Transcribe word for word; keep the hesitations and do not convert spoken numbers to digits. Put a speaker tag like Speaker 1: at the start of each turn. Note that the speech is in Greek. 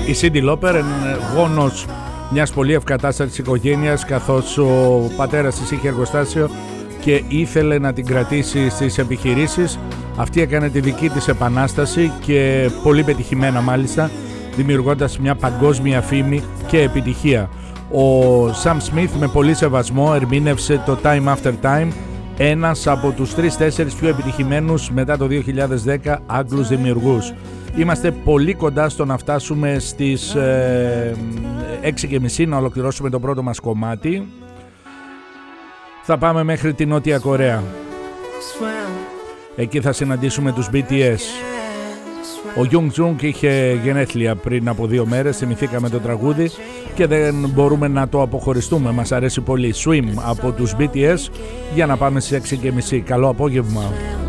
Speaker 1: Η Cyndi Lauper, γόνος μιας πολύ ευκατάστατης οικογένειας, καθώς ο πατέρας της είχε εργοστάσιο και ήθελε να την κρατήσει στις επιχειρήσεις. Αυτή έκανε τη δική της επανάσταση και πολύ πετυχημένα μάλιστα, δημιουργώντας μια παγκόσμια φήμη και επιτυχία. Ο Sam Smith με πολύ σεβασμό ερμήνευσε το Time After Time, ένας από τους τρεις-τέσσερις πιο επιτυχημένους μετά το δύο χιλιάδες δέκα Άγγλους δημιουργούς. Είμαστε πολύ κοντά στο να φτάσουμε στις ε, έξι και μισή να ολοκληρώσουμε το πρώτο μας κομμάτι. Θα πάμε μέχρι την Νότια Κορέα. Εκεί θα συναντήσουμε τους μπι τι ες. Ο Jung Jung είχε γενέθλια πριν από δύο μέρες, θυμηθήκαμε το τραγούδι και δεν μπορούμε να το αποχωριστούμε, μας αρέσει πολύ. Swim από τους μπι τι ες για να πάμε στις έξι και μισή. Καλό απόγευμα.